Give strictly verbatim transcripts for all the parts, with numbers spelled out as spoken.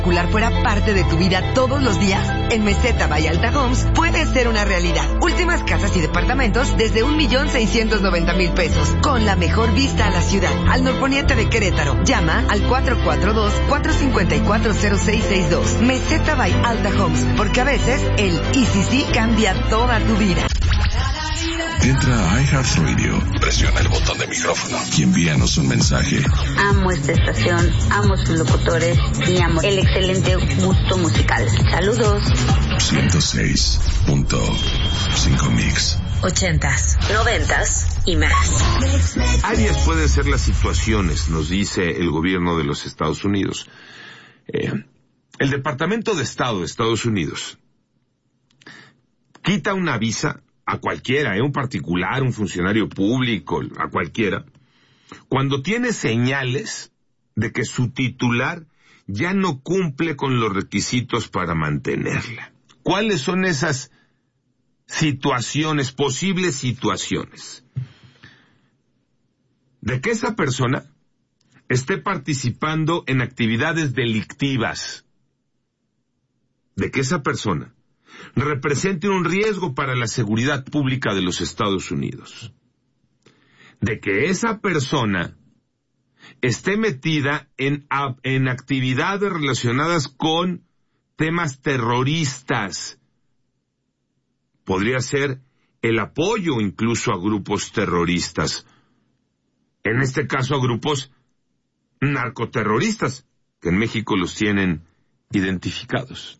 fuera parte de tu vida todos los días, en Meseta by Alta Homes puede ser una realidad. Últimas casas y departamentos desde un millón seiscientos noventa mil pesos, con la mejor vista a la ciudad, al norponiente de Querétaro. Llama al cuatro cuatro dos, cuatro cinco cuatro, cero seis seis dos. Meseta by Alta Homes, porque a veces el y si sí cambia toda tu vida. Entra a iHeartRadio, presiona el botón de micrófono y envíanos un mensaje. Amo esta estación, amo sus locutores y amo el excelente gusto musical. Saludos. ciento seis punto cinco Mix. Ochentas, noventas y más. Varias pueden ser las situaciones, nos dice el gobierno de los Estados Unidos. Eh, el Departamento de Estado de Estados Unidos quita una visa a cualquiera, ¿eh? un particular, un funcionario público, a cualquiera, cuando tiene señales de que su titular ya no cumple con los requisitos para mantenerla. ¿Cuáles son esas situaciones, posibles situaciones? De que esa persona esté participando en actividades delictivas, de que esa persona represente un riesgo para la seguridad pública de los Estados Unidos, de que esa persona esté metida en, en actividades relacionadas con temas terroristas. Podría ser el apoyo incluso a grupos terroristas, en este caso a grupos narcoterroristas, que en México los tienen identificados.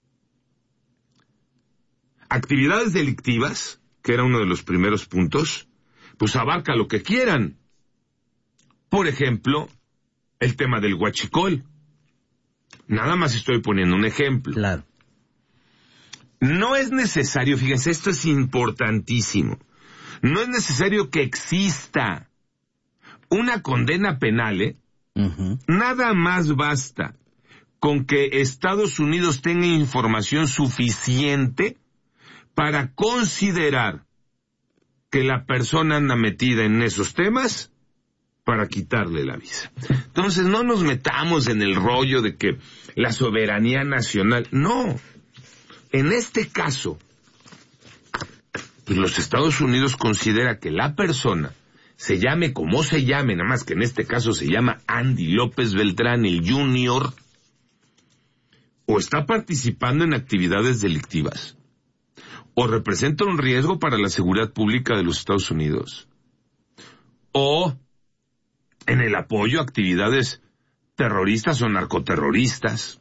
Actividades delictivas, que era uno de los primeros puntos, pues abarca lo que quieran. Por ejemplo, el tema del huachicol. Nada más estoy poniendo un ejemplo. Claro. No es necesario, fíjense, esto es importantísimo. No es necesario que exista una condena penal, ¿eh? Uh-huh. Nada más basta con que Estados Unidos tenga información suficiente para considerar que la persona anda metida en esos temas para quitarle la visa. Entonces no nos metamos en el rollo de que la soberanía nacional, no. En este caso, pues los Estados Unidos considera que la persona, se llame como se llame, nada más que en este caso se llama Andy López Beltrán el Junior, o está participando en actividades delictivas, o representa un riesgo para la seguridad pública de los Estados Unidos, o en el apoyo a actividades terroristas o narcoterroristas,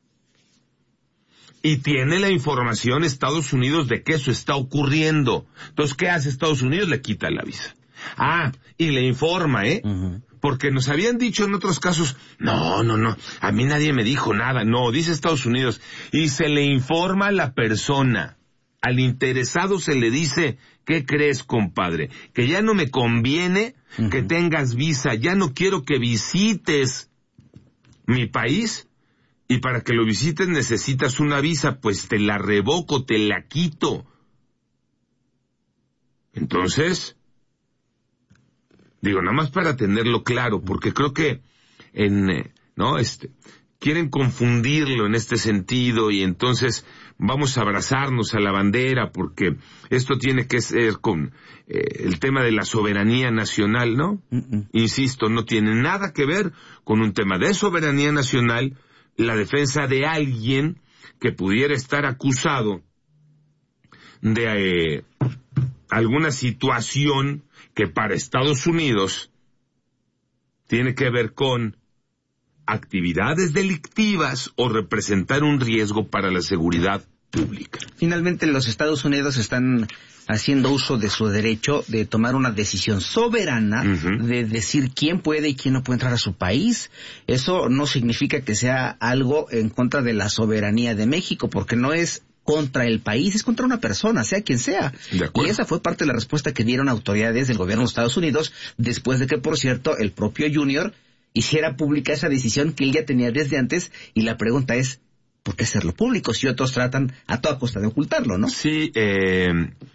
y tiene la información Estados Unidos de que eso está ocurriendo. Entonces, ¿qué hace Estados Unidos? Le quita la visa. Ah, y le informa, ¿eh? Uh-huh. Porque nos habían dicho en otros casos, no, no, no, a mí nadie me dijo nada. No, dice Estados Unidos, y se le informa a la persona. Al interesado se le dice, ¿qué crees, compadre? Que ya no me conviene uh-huh. que tengas visa, ya no quiero que visites mi país, y para que lo visites necesitas una visa, pues te la revoco, te la quito. Entonces, digo, nada más para tenerlo claro, porque creo que en, no, este, quieren confundirlo en este sentido, y entonces vamos a abrazarnos a la bandera, porque esto tiene que ser con eh, el tema de la soberanía nacional, ¿no? Uh-uh. Insisto, no tiene nada que ver con un tema de soberanía nacional, la defensa de alguien que pudiera estar acusado de eh, alguna situación que para Estados Unidos tiene que ver con actividades delictivas o representar un riesgo para la seguridad pública. Finalmente, los Estados Unidos están haciendo uso de su derecho de tomar una decisión soberana uh-huh. de decir quién puede y quién no puede entrar a su país. Eso no significa que sea algo en contra de la soberanía de México, porque no es contra el país, es contra una persona, sea quien sea. Y esa fue parte de la respuesta que dieron autoridades del gobierno de Estados Unidos, después de que, por cierto, el propio Junior hiciera pública esa decisión que él ya tenía desde antes, y la pregunta es, ¿por qué hacerlo público si otros tratan a toda costa de ocultarlo, no? Sí, eh,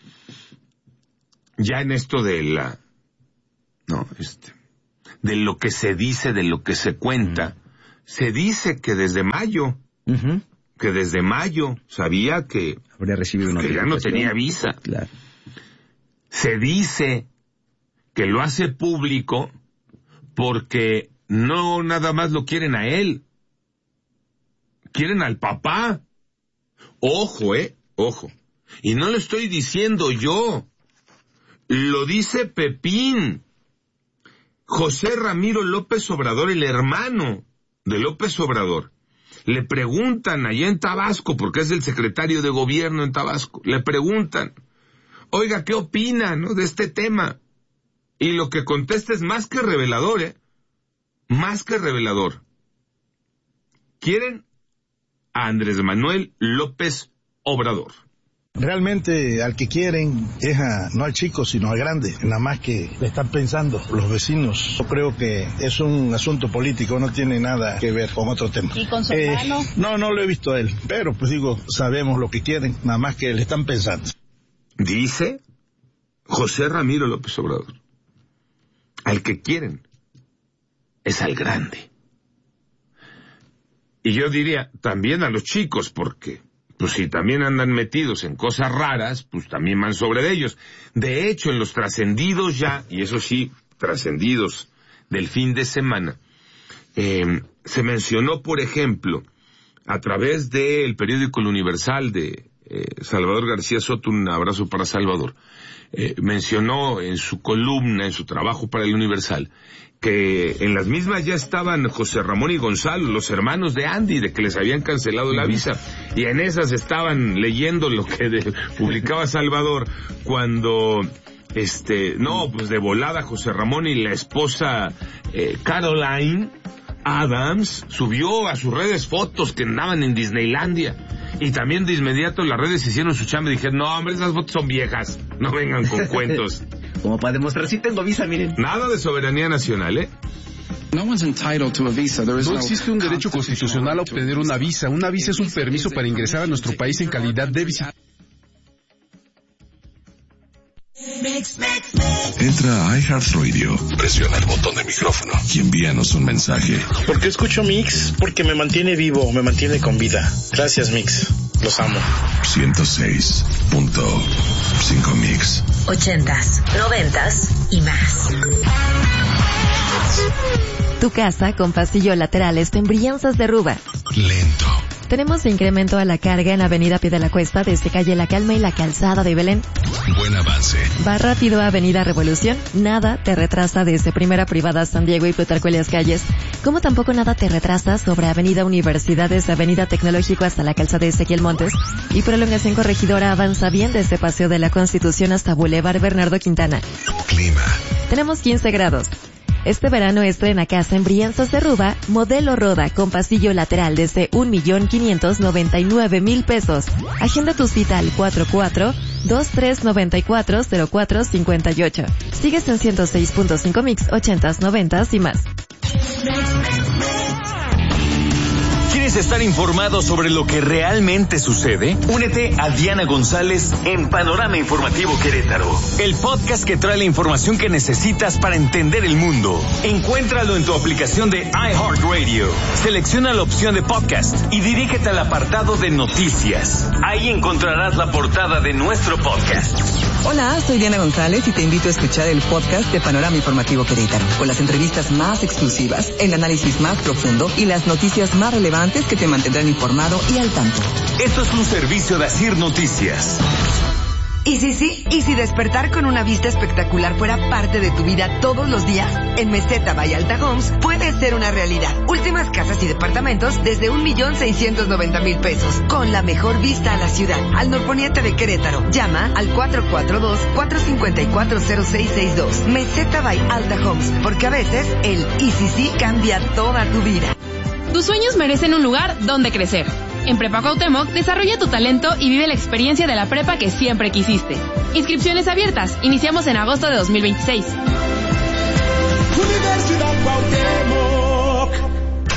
ya en esto de la, no, este, de lo que se dice, de lo que se cuenta, se dice que desde mayo, uh-huh. que desde mayo sabía que, habría recibido una que ya no tenía visa. Claro. Se dice que lo hace público porque no nada más lo quieren a él, quieren al papá. Ojo, eh, ojo. Y no lo estoy diciendo yo, lo dice Pepín. José Ramiro López Obrador, el hermano de López Obrador. Le preguntan allá en Tabasco, porque es el secretario de gobierno en Tabasco, le preguntan, oiga, ¿qué opina, no, de este tema? Y lo que contesta es más que revelador, ¿eh? Más que revelador. Quieren a Andrés Manuel López Obrador. Realmente al que quieren es a, no al chico, sino al grande, nada más que le están pensando los vecinos. Yo creo que es un asunto político, no tiene nada que ver con otro tema. ¿Y con su hermano? Eh, no, no lo he visto a él, pero pues digo, sabemos lo que quieren, nada más que le están pensando. Dice José Ramiro López Obrador, al que quieren es al grande. Y yo diría, también a los chicos, porque pues si también andan metidos en cosas raras, pues también van sobre de ellos. De hecho, en los trascendidos ya, y eso sí, trascendidos del fin de semana, eh, se mencionó, por ejemplo, a través del periódico El Universal de eh, Salvador García Soto, un abrazo para Salvador, eh, mencionó en su columna, en su trabajo para El Universal, que en las mismas ya estaban José Ramón y Gonzalo, los hermanos de Andy, de que les habían cancelado la visa, y en esas estaban leyendo lo que de, publicaba Salvador, cuando, este, no, pues de volada José Ramón y la esposa eh, Caroline Adams subió a sus redes fotos que andaban en Disneylandia, y también de inmediato las redes hicieron su chamba y dijeron, no hombre, esas fotos son viejas, no vengan con cuentos. Como para demostrar, sí tengo visa, miren. Nada de soberanía nacional, ¿eh? No existe un derecho constitucional a obtener una visa. Una visa es un permiso para ingresar a nuestro país en calidad de visitante. Entra a iHeartRadio, presiona el botón de micrófono y envíanos un mensaje. ¿Por qué escucho Mix? Porque me mantiene vivo, me mantiene con vida. Gracias, Mix. Los amo. ciento seis punto cinco Mix. Ochentas, noventas y más. Tu casa con pasillo laterales en Brianzas de Ruba. Lento. Tenemos incremento a la carga en Avenida Pie de la Cuesta desde calle La Calma y la Calzada de Belén. Buen avance. Va rápido a Avenida Revolución, nada te retrasa desde Primera Privada San Diego y Plutarco Elias Calles, como tampoco nada te retrasa sobre Avenida Universidad desde Avenida Tecnológico hasta la Calzada de Ezequiel Montes, y prolongación Corregidora avanza bien desde Paseo de la Constitución hasta Boulevard Bernardo Quintana. Clima. Tenemos quince grados. Este verano estrena casa en Brianzas de Ruba, modelo Roda con pasillo lateral desde un millón quinientos noventa y nueve mil pesos. Agenda tu cita al cuatro cuatro, dos tres nueve cuatro, cero cuatro cinco ocho. Sigues en ciento seis punto cinco Mix, ochentas, noventas y más. ¿Quieres estar informado sobre lo que realmente sucede? Únete a Diana González en Panorama Informativo Querétaro, el podcast que trae la información que necesitas para entender el mundo. Encuéntralo en tu aplicación de iHeartRadio. Selecciona la opción de podcast y dirígete al apartado de noticias. Ahí encontrarás la portada de nuestro podcast. Hola, soy Diana González y te invito a escuchar el podcast de Panorama Informativo Querétaro, con las entrevistas más exclusivas, el análisis más profundo y las noticias más relevantes que te mantendrán informado y al tanto. Esto es un servicio de Asir Noticias. ¿Y si sí? ¿Y si despertar con una vista espectacular fuera parte de tu vida todos los días? En Meseta by Alta Homes puede ser una realidad. Últimas casas y departamentos desde un millón seiscientos noventa mil pesos, con la mejor vista a la ciudad, al norponiente de Querétaro. Llama al cuatro cuatro dos, cuatro cinco cuatro, cero seis seis dos. Meseta by Alta Homes, porque a veces el y si sí cambia toda tu vida. Tus sueños merecen un lugar donde crecer. En Prepa Cuauhtémoc, desarrolla tu talento y vive la experiencia de la prepa que siempre quisiste. Inscripciones abiertas. Iniciamos en agosto de dos mil veintiséis. Universidad Cuauhtémoc.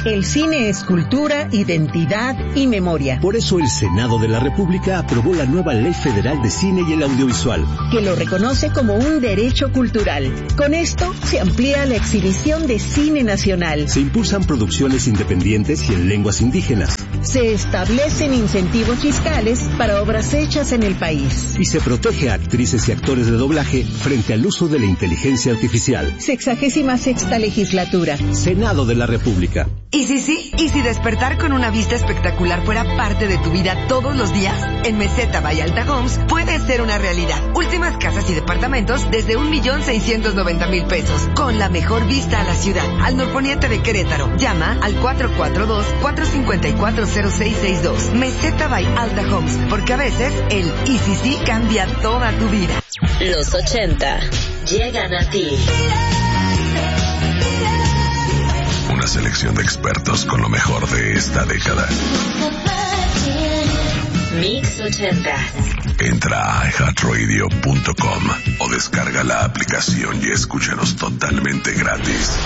El cine es cultura, identidad y memoria. Por eso el Senado de la República aprobó la nueva Ley Federal de Cine y el Audiovisual, que lo reconoce como un derecho cultural. Con esto se amplía la exhibición de cine nacional. Se impulsan producciones independientes y en lenguas indígenas. Se establecen incentivos fiscales para obras hechas en el país. Y se protege a actrices y actores de doblaje frente al uso de la inteligencia artificial. Sexagésima sexta legislatura. Senado de la República. ¿Y si sí? ¿Y si despertar con una vista espectacular fuera parte de tu vida todos los días? En Meseta by Alta Homes puede ser una realidad. Últimas casas y departamentos desde un millón seiscientos noventa mil pesos. Con la mejor vista a la ciudad. Al norponiente de Querétaro. Llama al cuatro cuatro dos, cuatro cinco cuatro, cero seis seis dos. Meseta by Alta Homes. Porque a veces el y si sí cambia toda tu vida. Los ochenta llegan a ti. Una selección de expertos con lo mejor de esta década. Mix ochenta. Entra a i heart radio punto com o descarga la aplicación y escúchanos totalmente gratis.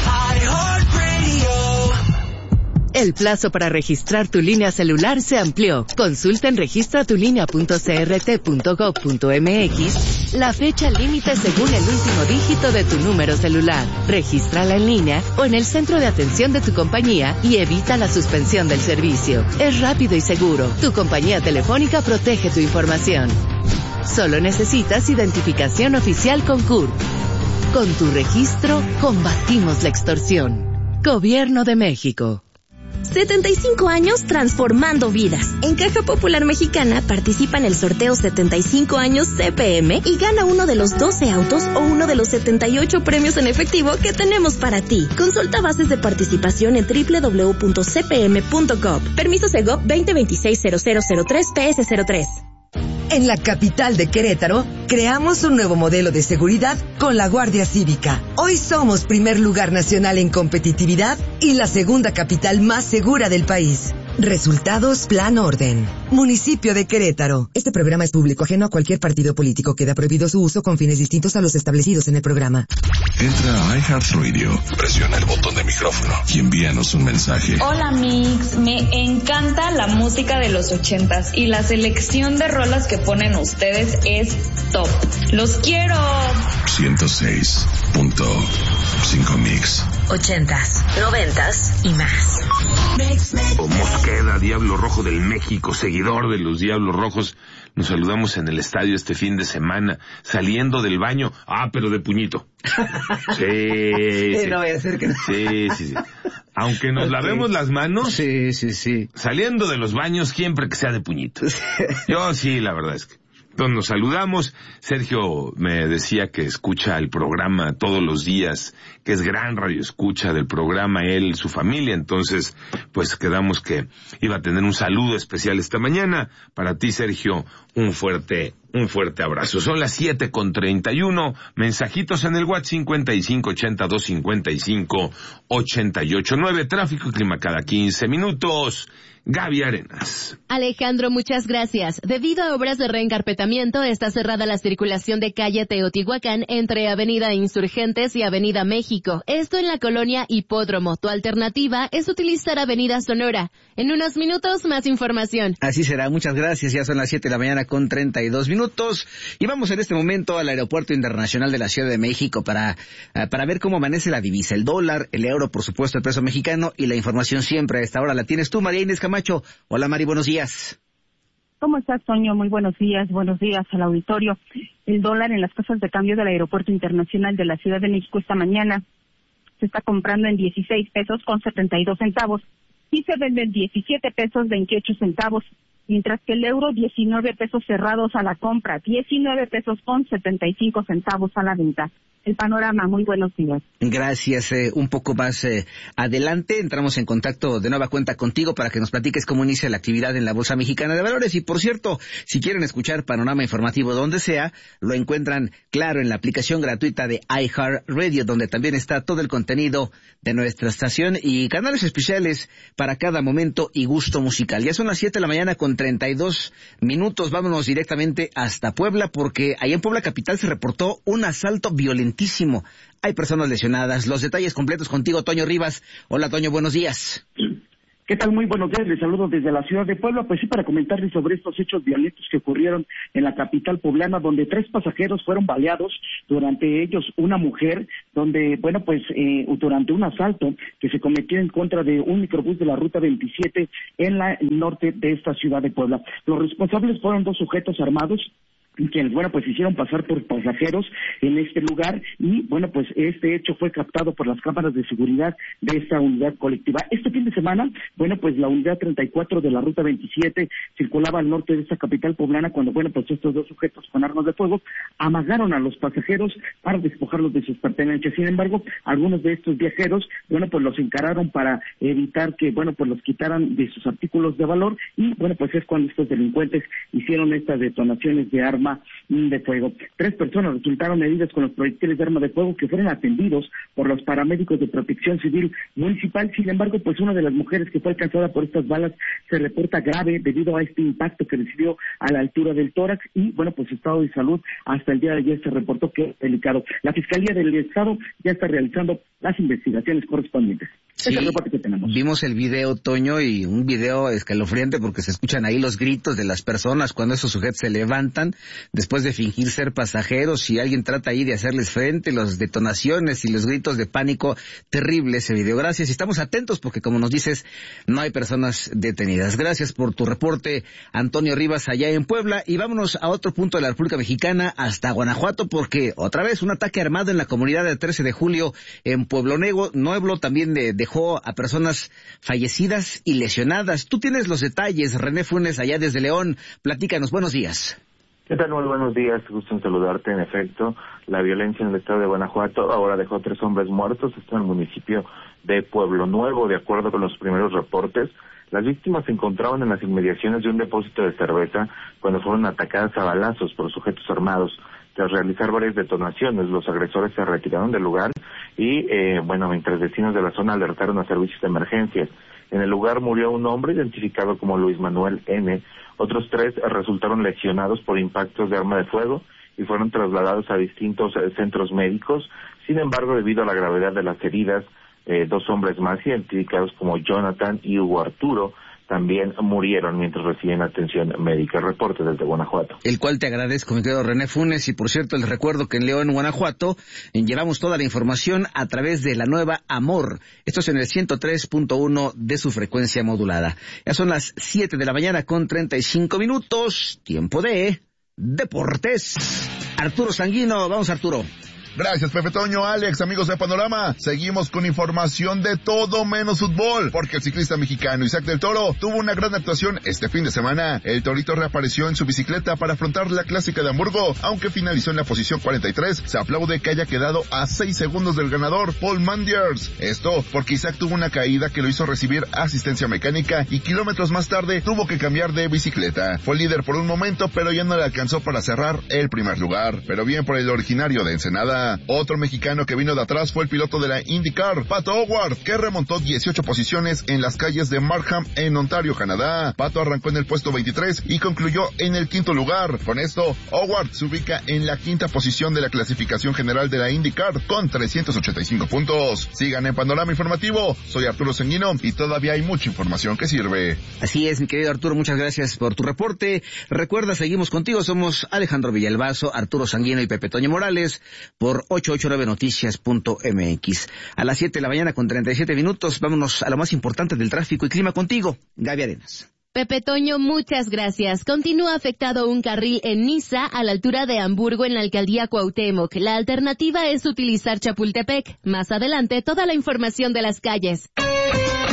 El plazo para registrar tu línea celular se amplió. Consulta en registra tu línea punto c r t punto gov punto m x la fecha límite según el último dígito de tu número celular. Regístrala en línea o en el centro de atención de tu compañía y evita la suspensión del servicio. Es rápido y seguro. Tu compañía telefónica protege tu información. Solo necesitas identificación oficial con C U R P. Con tu registro, combatimos la extorsión. Gobierno de México. setenta y cinco años transformando vidas. En Caja Popular Mexicana participa en el sorteo setenta y cinco años C P M y gana uno de los doce autos o uno de los setenta y ocho premios en efectivo que tenemos para ti. Consulta bases de participación en doble u doble u doble u punto c p m punto gov. Permiso Segov veinte veintiséis cero cero cero tres P S cero tres. En la capital de Querétaro, creamos un nuevo modelo de seguridad con la Guardia Cívica. Hoy somos primer lugar nacional en competitividad y la segunda capital más segura del país. Resultados Plan Orden. Municipio de Querétaro. Este programa es público ajeno a cualquier partido político. Queda prohibido su uso con fines distintos a los establecidos en el programa. Entra a i heart radio, presiona el botón de micrófono y envíanos un mensaje. Hola Mix, me encanta la música de los ochentas y la selección de rolas que ponen ustedes es top. ¡Los quiero! ciento seis punto cinco Mix. Ochentas, noventas y más. Mosqueda, Diablo Rojo del México, seguidor de los Diablos Rojos. Nos saludamos en el estadio este fin de semana, saliendo del baño. Ah, pero de puñito. Sí, sí. No voy a hacer que no. Sí, sí, sí. Aunque nos okay. lavemos las manos. Sí, sí, sí. Saliendo de los baños siempre que sea de puñito. Yo sí, la verdad es que. Entonces nos saludamos. Sergio me decía que escucha el programa todos los días, que es gran radio escucha del programa, él, su familia. Entonces, pues quedamos que iba a tener un saludo especial esta mañana. Para ti, Sergio, un fuerte, un fuerte abrazo. Son las siete con treinta y uno. Mensajitos en el WhatsApp cincuenta y cinco ochenta dos cincuenta y cinco ochenta y ocho nueve. Tráfico y clima cada quince minutos. Gaby Arenas. Alejandro, muchas gracias. Debido a obras de reencarpetamiento, está cerrada la circulación de calle Teotihuacán entre Avenida Insurgentes y Avenida México. Esto en la colonia Hipódromo. Tu alternativa es utilizar Avenida Sonora. En unos minutos, más información. Así será. Muchas gracias. Ya son las siete de la mañana con treinta y dos minutos. Y vamos en este momento al Aeropuerto Internacional de la Ciudad de México para, uh, para ver cómo amanece la divisa, el dólar, el euro, por supuesto, el peso mexicano, y la información siempre a esta hora la tienes tú, María Inés Camacho. Hola Mari, buenos días. ¿Cómo estás, Toño? Muy buenos días, buenos días al auditorio. El dólar en las casas de cambio del Aeropuerto Internacional de la Ciudad de México esta mañana se está comprando en dieciséis pesos con setenta y dos centavos y se vende en diecisiete pesos veintiocho centavos, mientras que el euro diecinueve pesos cerrados a la compra, diecinueve pesos con setenta y cinco centavos a la venta. El panorama, muy buenos días. Gracias. Eh, un poco más eh, adelante entramos en contacto de nueva cuenta contigo para que nos platiques cómo inicia la actividad en la Bolsa Mexicana de Valores. Y por cierto, si quieren escuchar Panorama Informativo donde sea, lo encuentran, claro, en la aplicación gratuita de iHeartRadio, donde también está todo el contenido de nuestra estación y canales especiales para cada momento y gusto musical. Ya son las siete de la mañana con treinta y dos minutos. Vámonos directamente hasta Puebla, porque allá en Puebla capital se reportó un asalto violento violentísimo. Hay personas lesionadas. Los detalles completos contigo, Toño Rivas. Hola, Toño, buenos días. ¿Qué tal? Muy buenos días, les saludo desde la ciudad de Puebla, pues sí, para comentarles sobre estos hechos violentos que ocurrieron en la capital poblana, donde tres pasajeros fueron baleados, durante ellos una mujer, donde, bueno, pues eh, durante un asalto que se cometió en contra de un microbús de la ruta veintisiete en la el norte de esta ciudad de Puebla. Los responsables fueron dos sujetos armados, quienes, bueno, pues hicieron pasar por pasajeros en este lugar y, bueno, pues este hecho fue captado por las cámaras de seguridad de esta unidad colectiva. Este fin de semana, bueno, pues la unidad treinta y cuatro de la ruta veintisiete circulaba al norte de esta capital poblana cuando, bueno, pues estos dos sujetos con armas de fuego amagaron a los pasajeros para despojarlos de sus pertenencias. Sin embargo, algunos de estos viajeros, bueno, pues los encararon para evitar que, bueno, pues los quitaran de sus artículos de valor y, bueno, pues es cuando estos delincuentes hicieron estas detonaciones de arma de fuego. Tres personas resultaron heridas con los proyectiles de arma de fuego que fueron atendidos por los paramédicos de Protección Civil Municipal. Sin embargo, pues una de las mujeres que fue alcanzada por estas balas se reporta grave debido a este impacto que recibió a la altura del tórax y, bueno, pues su estado de salud hasta el día de ayer se reportó que es delicado. La Fiscalía del Estado ya está realizando las investigaciones correspondientes. Sí, es el reporte que tenemos. Vimos el video, Toño, y un video escalofriante porque se escuchan ahí los gritos de las personas cuando esos sujetos se levantan después de fingir ser pasajeros y alguien trata ahí de hacerles frente, las detonaciones y los gritos de pánico. Terrible ese video. Gracias, y estamos atentos porque, como nos dices, no hay personas detenidas. Gracias por tu reporte, Antonio Rivas, allá en Puebla. Y vámonos a otro punto de la República Mexicana, hasta Guanajuato, porque otra vez un ataque armado en la comunidad del trece de julio en Pueblo Nuevo también de, dejó a personas fallecidas y lesionadas. Tú tienes los detalles, René Funes, allá desde León. Platícanos, buenos días. ¿Qué tal? Muy buenos días, gusto en saludarte. En efecto, la violencia en el estado de Guanajuato ahora dejó tres hombres muertos, esto en el municipio de Pueblo Nuevo. De acuerdo con los primeros reportes, las víctimas se encontraban en las inmediaciones de un depósito de cerveza cuando fueron atacadas a balazos por sujetos armados. Tras realizar varias detonaciones, los agresores se retiraron del lugar y, eh, bueno, mientras vecinos de la zona alertaron a servicios de emergencias. En el lugar murió un hombre identificado como Luis Manuel N. Otros tres resultaron lesionados por impactos de arma de fuego y fueron trasladados a distintos eh, centros médicos. Sin embargo, debido a la gravedad de las heridas, eh, dos hombres más identificados como Jonathan y Hugo Arturo también murieron mientras recibían atención médica. Reporte desde Guanajuato. El cual te agradezco, mi querido René Funes. Y por cierto, les recuerdo que en León, Guanajuato, llevamos toda la información a través de la nueva Amor. Esto es en el ciento tres punto uno de su frecuencia modulada. Ya son las siete de la mañana con treinta y cinco minutos. Tiempo de deportes. Arturo Sanguino. Vamos, Arturo. Gracias, Pepe Toño, Alex, amigos de Panorama. Seguimos con información de todo menos fútbol, porque el ciclista mexicano Isaac del Toro tuvo una gran actuación este fin de semana. El torito reapareció en su bicicleta para afrontar la clásica de Hamburgo, aunque finalizó en la posición cuarenta y tres. Se aplaude que haya quedado a seis segundos del ganador, Paul Mandiers. Esto porque Isaac tuvo una caída que lo hizo recibir asistencia mecánica y kilómetros más tarde tuvo que cambiar de bicicleta. Fue líder por un momento, pero ya no le alcanzó para cerrar el primer lugar. Pero bien por el originario de Ensenada. Otro mexicano que vino de atrás fue el piloto de la IndyCar, Pato O'Ward, que remontó dieciocho posiciones en las calles de Markham en Ontario, Canadá. Pato arrancó en el puesto veintitrés y concluyó en el quinto lugar. Con esto, O'Ward se ubica en la quinta posición de la clasificación general de la IndyCar con trescientos ochenta y cinco puntos. Sigan en Panorama Informativo. Soy Arturo Sanguino y todavía hay mucha información que sirve. Así es, mi querido Arturo, muchas gracias por tu reporte. Recuerda, seguimos contigo. Somos Alejandro Villalbazo, Arturo Sanguino y Pepe Toño Morales por ochocientos ochenta y nueve noticias punto m x. A las siete de la mañana con treinta y siete minutos, vámonos a lo más importante del tráfico y clima contigo, Gaby Arenas. Pepe Toño, muchas gracias. Continúa afectado un carril en Niza a la altura de Hamburgo en la alcaldía Cuauhtémoc. La alternativa es utilizar Chapultepec. Más adelante, toda la información de las calles.